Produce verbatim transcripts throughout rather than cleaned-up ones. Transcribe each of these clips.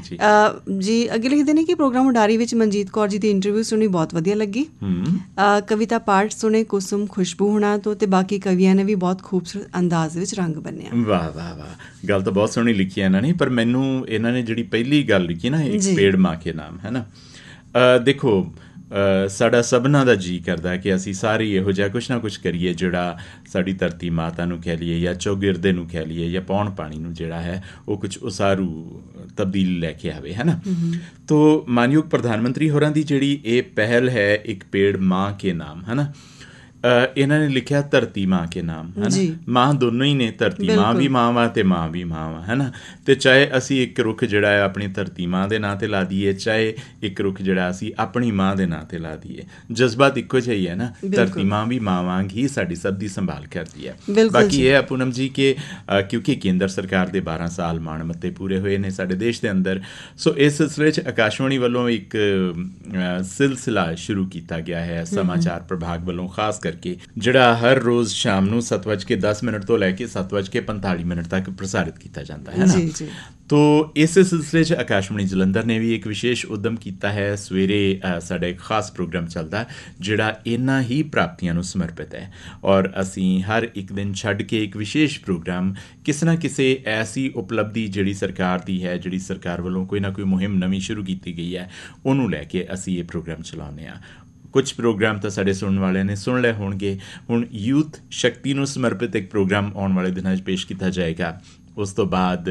ਜੀ ਜੀ ਅੱਗੇ ਲਿਖਦੇ ਨੇ ਕਿ ਪ੍ਰੋਗਰਾਮ ਉਡਾਰੀ ਵਿੱਚ ਮਨਜੀਤ ਕੌਰ ਜੀ ਦੀ ਇੰਟਰਵਿਊ ਸੁਣੀ, ਬਹੁਤ ਵਧੀਆ ਲੱਗੀ। ਕਵਿਤਾ ਪਾਠ ਸੁਣੇ ਕੁਸਮ ਖੁਸ਼ਬੂ ਹੋਣਾ ਤੋਂ, ਤੇ ਬਾਕੀ ਕਵੀਆਂ ਨੇ ਵੀ ਬਹੁਤ ਖੂਬਸੂਰਤ ਅੰਦਾਜ਼ ਵਿੱਚ ਰੰਗ ਬੰਨਿਆ। ਵਾਹ ਵਾਹ ਵਾਹ, ਗੱਲ ਤਾਂ ਬਹੁਤ ਸੋਹਣੀ ਲਿਖੀ ਹੈ ਇਹਨਾਂ ਨੇ। ਪਰ ਮੈਨੂੰ ਇਹਨਾਂ ਨੇ ਜਿਹੜੀ ਪਹਿਲੀ ਗੱਲ ਲਿਖੀ ਨਾ, ਇੱਕ ਪੇੜ ਮਾਂ ਕੇ ਨਾਮ, ਹੈ ਨਾ, ਦੇਖੋ ਸਾਡਾ ਸਭਨਾਂ ਦਾ ਜੀਅ ਕਰਦਾ ਕਿ ਅਸੀਂ ਸਾਰੇ ਇਹੋ ਜਿਹਾ ਕੁਛ ਨਾ ਕੁਛ ਕਰੀਏ ਜਿਹੜਾ ਸਾਡੀ ਧਰਤੀ ਮਾਤਾ ਨੂੰ ਕਹਿ ਲਈਏ ਜਾਂ ਚੌਗਿਰਦੇ ਨੂੰ ਕਹਿ ਲਈਏ ਜਾਂ ਪੌਣ ਪਾਣੀ ਨੂੰ ਜਿਹੜਾ ਹੈ ਉਹ ਕੁਛ ਉਸਾਰੂ ਤਬਦੀਲੀ ਲੈ ਕੇ ਆਵੇ, ਹੈ ਨਾ। ਤੋ ਮਾਨਯੋਗ ਪ੍ਰਧਾਨ ਮੰਤਰੀ ਹੋਰਾਂ ਦੀ ਜਿਹੜੀ ਇਹ ਪਹਿਲ ਹੈ ਇੱਕ ਪੇੜ ਮਾਂ ਕੇ ਨਾਮ, ਹੈ ਨਾ, ਇਹਨਾਂ ਨੇ ਲਿਖਿਆ ਧਰਤੀ ਮਾਂ ਕੇ ਨਾਮ, ਹੈ ਨਾ। ਮਾਂ ਦੋਨੋਂ ਹੀ ਨੇ, ਧਰਤੀ ਮਾਂ ਵੀ ਮਾਂ ਵਾ ਅਤੇ ਮਾਂ ਵੀ ਮਾਂ ਵਾ, ਹੈ ਨਾ। ਅਤੇ ਚਾਹੇ ਅਸੀਂ ਇੱਕ ਰੁੱਖ ਜਿਹੜਾ ਹੈ ਆਪਣੀ ਧਰਤੀ ਮਾਂ ਦੇ ਨਾਂ 'ਤੇ ਲਾ ਦਈਏ, ਚਾਹੇ ਇੱਕ ਰੁੱਖ ਜਿਹੜਾ ਅਸੀਂ ਆਪਣੀ ਮਾਂ ਦੇ ਨਾਂ 'ਤੇ ਲਾ ਦਈਏ, ਜਜ਼ਬਾਤ ਇੱਕੋ ਜਿਹਾ ਹੀ ਹੈ ਨਾ। ਧਰਤੀ ਮਾਂ ਵੀ ਮਾਂ ਵਾਂਗ ਹੀ ਸਾਡੀ ਸਭ ਦੀ ਸੰਭਾਲ ਕਰਦੀ ਹੈ। ਬਾਕੀ ਇਹ ਹੈ ਪੂਨਮ ਜੀ ਕਿ ਕਿਉਂਕਿ ਕੇਂਦਰ ਸਰਕਾਰ ਦੇ ਬਾਰਾਂ ਸਾਲ ਮਾਣ ਮੱਤੇ ਪੂਰੇ ਹੋਏ ਨੇ ਸਾਡੇ ਦੇਸ਼ ਦੇ ਅੰਦਰ, ਸੋ ਇਸ ਸਿਲਸਿਲੇ 'ਚ ਆਕਾਸ਼ਵਾਣੀ ਵੱਲੋਂ ਇੱਕ ਸਿਲਸਿਲਾ ਸ਼ੁਰੂ ਕੀਤਾ ਗਿਆ ਹੈ ਸਮਾਚਾਰ ਪ੍ਰਭਾਗ ਵੱਲੋਂ, ਖਾਸ ਕਰ ਕੇ ਜਿਹੜਾ ਹਰ ਰੋਜ਼ ਸ਼ਾਮ ਨੂੰ ਸੱਤ ਵੱਜ ਕੇ ਦਸ ਮਿੰਟ ਤੋਂ ਲੈ ਕੇ ਸੱਤ ਵੱਜ ਕੇ ਪੰਤਾਲੀ ਮਿੰਟ ਤੱਕ ਪ੍ਰਸਾਰਿਤ ਕੀਤਾ ਜਾਂਦਾ ਹੈ ਨਾ। ਤੋ ਇਸੇ ਸਿਲਸਿਲੇ 'ਚ ਆਕਾਸ਼ਵਾਣੀ ਜਲੰਧਰ ਨੇ ਵੀ ਇੱਕ ਵਿਸ਼ੇਸ਼ ਉੱਦਮ ਕੀਤਾ ਹੈ। ਸਵੇਰੇ ਸਾਡਾ ਇੱਕ ਖਾਸ ਪ੍ਰੋਗਰਾਮ ਚੱਲਦਾ ਜਿਹੜਾ ਇਹਨਾਂ ਹੀ ਪ੍ਰਾਪਤੀਆਂ ਨੂੰ ਸਮਰਪਿਤ ਹੈ, ਔਰ ਅਸੀਂ ਹਰ ਇੱਕ ਦਿਨ ਛੱਡ ਕੇ ਇੱਕ ਵਿਸ਼ੇਸ਼ ਪ੍ਰੋਗਰਾਮ ਕਿਸੇ ਨਾ ਕਿਸੇ ਐਸੀ ਉਪਲਬਧੀ ਜਿਹੜੀ ਸਰਕਾਰ ਦੀ ਹੈ, ਜਿਹੜੀ ਸਰਕਾਰ ਵੱਲੋਂ ਕੋਈ ਨਾ ਕੋਈ ਮੁਹਿੰਮ ਨਵੀਂ ਸ਼ੁਰੂ ਕੀਤੀ ਗਈ ਹੈ, ਉਹਨੂੰ ਲੈ ਕੇ ਅਸੀਂ ਇਹ ਪ੍ਰੋਗਰਾਮ ਚਲਾਉਂਦੇ ਹਾਂ। ਕੁਛ ਪ੍ਰੋਗਰਾਮ ਤਾਂ ਸਾਡੇ ਸੁਣਨ ਵਾਲਿਆਂ ਨੇ ਸੁਣ ਲਏ ਹੋਣਗੇ। ਹੁਣ ਯੂਥ ਸ਼ਕਤੀ ਨੂੰ ਸਮਰਪਿਤ ਇੱਕ ਪ੍ਰੋਗਰਾਮ ਆਉਣ ਵਾਲੇ ਦਿਨਾਂ 'ਚ ਪੇਸ਼ ਕੀਤਾ ਜਾਏਗਾ। ਉਸ ਤੋਂ ਬਾਅਦ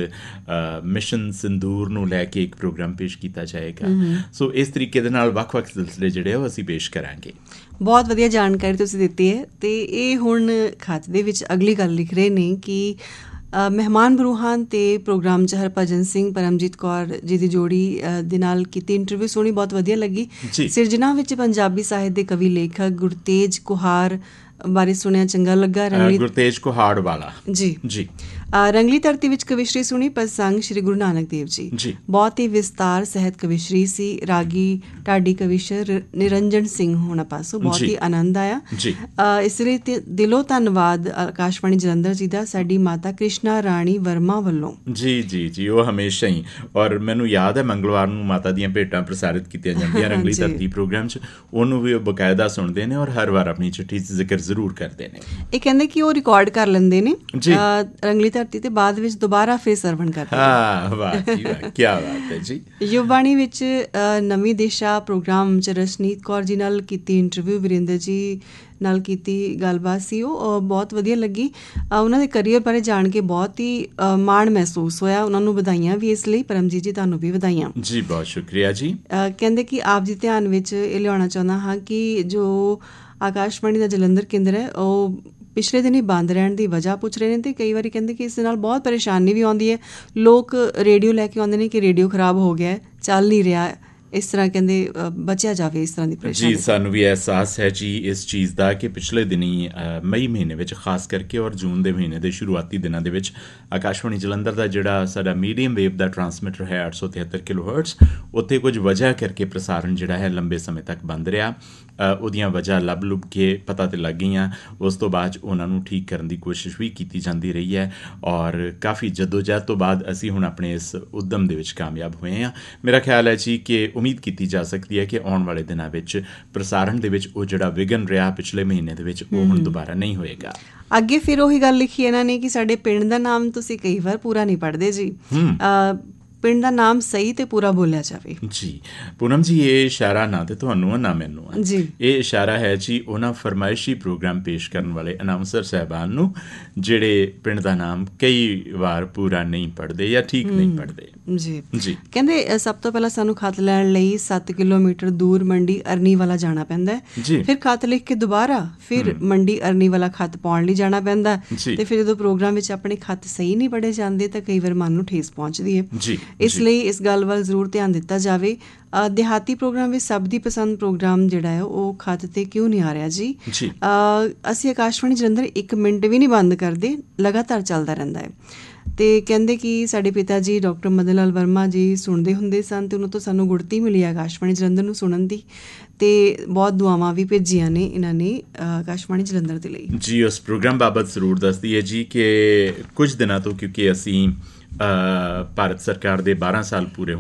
ਮਿਸ਼ਨ ਸਿੰਦੂਰ ਨੂੰ ਲੈ ਕੇ ਇੱਕ ਪ੍ਰੋਗਰਾਮ ਪੇਸ਼ ਕੀਤਾ ਜਾਏਗਾ। ਸੋ ਇਸ ਤਰੀਕੇ ਦੇ ਨਾਲ ਵੱਖ-ਵੱਖ ਸਿਲਸਿਲੇ ਜਿਹੜੇ ਉਹ ਅਸੀਂ ਪੇਸ਼ ਕਰਾਂਗੇ। ਬਹੁਤ ਵਧੀਆ ਜਾਣਕਾਰੀ ਤੁਸੀਂ ਦਿੱਤੀ ਹੈ। ਅਤੇ ਇਹ ਹੁਣ ਖੱਤ ਦੇ ਵਿੱਚ ਅਗਲੀ ਗੱਲ ਲਿਖ ਰਹੇ ਨੇ ਕਿ ਮਹਿਮਾਨ ਬਰੂਹਾਨ ਅਤੇ ਪ੍ਰੋਗਰਾਮ 'ਚ ਹਰਭਜਨ ਸਿੰਘ ਪਰਮਜੀਤ ਕੌਰ ਜੀ ਦੀ ਜੋੜੀ ਦੇ ਨਾਲ ਕੀਤੀ ਇੰਟਰਵਿਊ ਸੁਣੀ, ਬਹੁਤ ਵਧੀਆ ਲੱਗੀ। ਸਿਰਜਣਾ ਵਿੱਚ ਪੰਜਾਬੀ ਸਾਹਿਤ ਦੇ ਕਵੀ ਲੇਖਕ ਗੁਰਤੇਜ ਕੁਹਾਰ ਬਾਰੇ ਸੁਣਿਆ, ਚੰਗਾ ਲੱਗਾ। ਗੁਰਤੇਜ ਕੁਹਾੜ ਵਾਲਾ ਜੀ ਜੀ ਰੰਗਲੀ ਧਰਤੀ ਵਿੱਚ ਕਵਿਸ਼ਰੀ ਸੁਣੀ, ਪ੍ਰਸੰਗ ਸ਼੍ਰੀ ਗੁਰੂ ਨਾਨਕ ਦੇਵ ਜੀ, ਬਹੁਤ ਹੀ ਵਿਸਤਾਰ ਸਹਿਤ ਕਵਿਸ਼ਰੀ ਸੀ। ਰਾਗੀ ਢਾਡੀ ਕਵਿਸ਼ਰ ਨਿਰੰਜਨ ਸਿੰਘ ਹੋਣਾ ਪਾਸੋਂ ਬਹੁਤ ਹੀ ਆਨੰਦ ਆਇਆ। ਇਸ ਲਈ ਤੇ ਦਿਲੋਂ ਧੰਨਵਾਦ ਆਕਾਸ਼ਵਾਣੀ ਜਲੰਧਰ ਜੀ ਦਾ, ਸਾਡੀ ਮਾਤਾ ਕ੍ਰਿਸ਼ਨਾ ਰਾਣੀ ਵਰਮਾ ਵੱਲੋਂ। ਜੀ ਜੀ ਜੀ ਉਹ ਹਮੇਸ਼ਾ ਹੀ, ਔਰ ਮੈਨੂੰ ਯਾਦ ਹੈ ਮੰਗਲਵਾਰ ਨੂੰ ਮਾਤਾ ਦੀਆਂ ਭੇਟਾਂ ਪ੍ਰਸਾਰਿਤ ਕੀਤੀਆਂ ਜਾਂਦੀਆਂ ਰੰਗਲੀ ਧਰਤੀ ਪ੍ਰੋਗਰਾਮ 'ਚ, ਉਹਨੂੰ ਵੀ ਉਹ ਬਕਾਇਦਾ ਸੁਣਦੇ ਨੇ ਔਰ ਹਰ ਵਾਰ ਆਪਣੀ ਚਿੱਠੀ 'ਚ ਜ਼ਿਕਰ ਜ਼ਰੂਰ ਕਰਦੇ ਨੇ। ਇਹ ਕਹਿੰਦੇ ਕਿ ਉਹ ਰਿਕਾਰਡ ਕਰ ਲੈਂਦੇ ਨੇ ਰੰਗਲੀ ਧਰਤੀ ਤੇ ਬਾਅਦ ਵਿੱਚ ਦੁਬਾਰਾ ਫਿਰ ਸਰਵਣ ਕਰਦੇ। ਹਾਂ ਵਾਹ ਜੀ ਵਾਹ, ਕੀ ਬਾਤ ਹੈ ਜੀ। ਯੁਵਵਾਣੀ ਵਿੱਚ ਨਵੀਂ ਦਿਸ਼ਾ ਪ੍ਰੋਗਰਾਮ 'ਚ ਰਸ਼ਨੀਤ ਕੌਰ ਜੀ ਨਾਲ ਕੀਤੀ ਇੰਟਰਵਿਊ, ਵੀਰੇਂਦਰ ਜੀ ਨਾਲ ਕੀਤੀ ਗੱਲਬਾਤ ਸੀ, ਉਹ ਬਹੁਤ ਵਧੀਆ ਲੱਗੀ। ਉਹਨਾਂ ਦੇ ਕਰੀਅਰ ਬਾਰੇ ਜਾਣ ਕੇ ਬਹੁਤ ਹੀ ਮਾਣ ਮਹਿਸੂਸ ਹੋਇਆ। ਉਹਨਾਂ ਨੂੰ ਵਧਾਈਆਂ ਵੀ ਇਸ ਲਈ। ਪਰਮਜੀਤ ਜੀ ਤੁਹਾਨੂੰ ਵੀ ਵਧਾਈਆਂ ਜੀ, ਬਹੁਤ ਸ਼ੁਕਰੀਆ ਜੀ। ਕਹਿੰਦੇ ਕਿ ਆਪ ਜੀ ਧਿਆਨ ਵਿੱਚ ਇਹ ਲਿਆਉਣਾ ਚਾਹੁੰਦਾ ਹਾਂ ਕਿ ਜੋ ਆਕਾਸ਼ਵਾਣੀ ਦਾ ਜਲੰਧਰ ਕੇਂਦਰ ਹੈ ਉਹ ਪਿਛਲੇ ਦਿਨ ਹੀ ਬੰਦ ਰਹਿਣ ਦੀ ਵਜ੍ਹਾ ਪੁੱਛ ਰਹੇ ਨੇ, ਅਤੇ ਕਈ ਵਾਰੀ ਕਹਿੰਦੇ ਕਿ ਇਸ ਦੇ ਨਾਲ ਬਹੁਤ ਪਰੇਸ਼ਾਨੀ ਵੀ ਆਉਂਦੀ ਹੈ। ਲੋਕ ਰੇਡੀਓ ਲੈ ਕੇ ਆਉਂਦੇ ਨੇ ਕਿ ਰੇਡੀਓ ਖਰਾਬ ਹੋ ਗਿਆ, ਚੱਲ ਨਹੀਂ ਰਿਹਾ, ਇਸ ਤਰ੍ਹਾਂ ਕਹਿੰਦੇ ਬਚਿਆ ਜਾਵੇ ਇਸ ਤਰ੍ਹਾਂ ਦੀ ਪਰੇਸ਼ਾਨੀ। ਜੀ ਸਾਨੂੰ ਵੀ ਅਹਿਸਾਸ ਹੈ ਜੀ ਇਸ ਚੀਜ਼ ਦਾ ਕਿ ਪਿਛਲੇ ਦਿਨੀ ਮਈ ਮਹੀਨੇ ਵਿੱਚ ਖਾਸ ਕਰਕੇ ਔਰ ਜੂਨ ਦੇ ਮਹੀਨੇ ਦੇ ਸ਼ੁਰੂਆਤੀ ਦਿਨਾਂ ਦੇ ਵਿੱਚ ਆਕਾਸ਼ਵਾਣੀ ਜਲੰਧਰ ਦਾ ਜਿਹੜਾ ਸਾਡਾ ਮੀਡੀਅਮ ਵੇਵ ਦਾ ਟਰਾਂਸਮੀਟਰ ਹੈ ਅੱਠ ਸੌ ਤਿਹੱਤਰ ਕਿਲੋ ਹਰਟਜ਼, ਉੱਥੇ ਕੁਝ ਵਜ੍ਹਾ ਕਰਕੇ ਪ੍ਰਸਾਰਣ ਜਿਹੜਾ ਹੈ ਲੰਬੇ ਸਮੇਂ ਤੱਕ ਬੰਦ ਰਿਹਾ। ਉਹਦੀਆਂ ਵਜ੍ਹਾ ਲੱਭ ਲੁੱਭ ਕੇ ਪਤਾ ਤੇ ਲੱਗ ਗਈਆਂ। ਉਸ ਤੋਂ ਬਾਅਦ ਉਹਨਾਂ ਨੂੰ ਠੀਕ ਕਰਨ ਦੀ ਕੋਸ਼ਿਸ਼ ਵੀ ਕੀਤੀ ਜਾਂਦੀ ਰਹੀ ਹੈ, ਔਰ ਕਾਫੀ ਜਦੋਜਹਿਦ ਤੋਂ ਬਾਅਦ ਅਸੀਂ ਹੁਣ ਆਪਣੇ ਇਸ ਉੱਦਮ ਦੇ ਵਿੱਚ ਕਾਮਯਾਬ ਹੋਏ ਹਾਂ। ਮੇਰਾ ਖਿਆਲ ਹੈ ਜੀ ਕਿ ਉਮੀਦ ਕੀਤੀ ਜਾ ਸਕਦੀ ਹੈ ਕਿ ਆਉਣ ਵਾਲੇ ਦਿਨਾਂ ਵਿੱਚ ਪ੍ਰਸਾਰਣ ਦੇ ਵਿੱਚ ਉਹ ਜਿਹੜਾ ਵਿਘਨ ਰਿਹਾ ਪਿਛਲੇ ਮਹੀਨੇ ਦੇ ਵਿੱਚ, ਉਹ ਹੁਣ ਦੁਬਾਰਾ ਨਹੀਂ ਹੋਏਗਾ। ਅੱਗੇ ਫਿਰ ਉਹੀ ਗੱਲ ਲਿਖੀ ਇਹਨਾਂ ਨੇ ਕਿ ਸਾਡੇ ਪਿੰਡ ਦਾ ਨਾਮ ਤੁਸੀਂ ਕਈ ਵਾਰ ਪੂਰਾ ਨਹੀਂ ਪੜ੍ਹਦੇ ਜੀ, ਪਿੰਡ ਦਾ ਨਾਮ ਸਹੀ ਤੇ ਪੂਰਾ ਬੋਲਿਆ ਜਾਵੇ। ਜੀ ਪੂਨਮ ਜੀ, ਇਹ ਇਸ਼ਾਰਾ ਨਾ ਤੇ ਤੁਹਾਨੂੰ ਆ ਨਾ ਮੈਨੂੰ ਆ ਜੀ, ਇਹ ਇਸ਼ਾਰਾ ਹੈ ਜੀ ਉਹਨਾਂ ਫਰਮਾਇਸ਼ੀ ਪ੍ਰੋਗਰਾਮ ਪੇਸ਼ ਕਰਨ ਵਾਲੇ ਅਨਾਊਂਸਰ ਸਾਹਿਬਾਨ ਨੂੰ ਜਿਹੜੇ ਪਿੰਡ ਦਾ ਨਾਮ ਕਈ ਵਾਰ ਪੂਰਾ ਨਹੀਂ ਪੜ੍ਹਦੇ ਜਾਂ ਠੀਕ ਨਹੀਂ ਪੜ੍ਹਦੇ। ਜੀ ਜੀ ਕਹਿੰਦੇ ਸਭ ਤੋਂ ਪਹਿਲਾਂ ਸਾਨੂੰ ਖੱਤ ਲੈਣ ਲਈ ਸੱਤ ਕਿਲੋਮੀਟਰ ਦੂਰ ਮੰਡੀ ਅਰਨੀ ਵਾਲਾ ਜਾਣਾ ਪੈਂਦਾ ਹੈ, ਫਿਰ ਖੱਤ ਲਿਖ ਕੇ ਦੁਬਾਰਾ ਫਿਰ ਮੰਡੀ ਅਰਨੀ ਵਾਲਾ ਖੱਤ ਪਾਉਣ ਲਈ ਜਾਣਾ ਪੈਂਦਾ, ਤੇ ਫਿਰ ਜਦੋਂ ਪ੍ਰੋਗਰਾਮ ਵਿੱਚ ਆਪਣੇ ਖੱਤ ਸਹੀ ਨਹੀਂ ਪੜ੍ਹੇ ਜਾਂਦੇ ਤਾਂ ਕਈ ਵਾਰ ਮਨ ਨੂੰ ਠੇਸ ਪਹੁੰਚਦੀ ਹੈ। ਇਸ ਲਈ ਇਸ ਗੱਲ ਵੱਲ ਜ਼ਰੂਰ ਧਿਆਨ ਦਿੱਤਾ ਜਾਵੇ। ਦਿਹਾਤੀ ਪ੍ਰੋਗਰਾਮ ਵਿੱਚ ਸਭ ਦੀ ਪਸੰਦ ਪ੍ਰੋਗਰਾਮ ਜਿਹੜਾ ਹੈ ਉਹ ਖੱਤ 'ਤੇ ਕਿਉਂ ਨਹੀਂ ਆ ਰਿਹਾ ਜੀ? ਅਸੀਂ ਆਕਾਸ਼ਵਾਣੀ ਜਲੰਧਰ ਇੱਕ ਮਿੰਟ ਵੀ ਨਹੀਂ ਬੰਦ ਕਰਦੇ, ਲਗਾਤਾਰ ਚੱਲਦਾ ਰਹਿੰਦਾ ਹੈ। ਅਤੇ ਕਹਿੰਦੇ ਕਿ ਸਾਡੇ ਪਿਤਾ ਜੀ ਡਾਕਟਰ ਮਦਨ ਲਾਲ ਵਰਮਾ ਜੀ ਸੁਣਦੇ ਹੁੰਦੇ ਸਨ ਅਤੇ ਉਹਨਾਂ ਤੋਂ ਸਾਨੂੰ ਗੁੜਤੀ ਮਿਲੀ ਆਕਾਸ਼ਵਾਣੀ ਜਲੰਧਰ ਨੂੰ ਸੁਣਨ ਦੀ, ਅਤੇ ਬਹੁਤ ਦੁਆਵਾਂ ਵੀ ਭੇਜੀਆਂ ਨੇ ਇਹਨਾਂ ਨੇ ਆਕਾਸ਼ਵਾਣੀ ਜਲੰਧਰ ਦੇ ਲਈ। ਜੀ ਉਸ ਪ੍ਰੋਗਰਾਮ ਬਾਬਤ ਜ਼ਰੂਰ ਦੱਸਦੀ ਹੈ ਜੀ ਕਿ ਕੁਝ ਦਿਨਾਂ ਤੋਂ, ਕਿਉਂਕਿ ਅਸੀਂ ਭਾਰਤ ਸਰਕਾਰ ਦੇ ਬਾਰਾਂ ਸਾਲ ਪੂਰੇ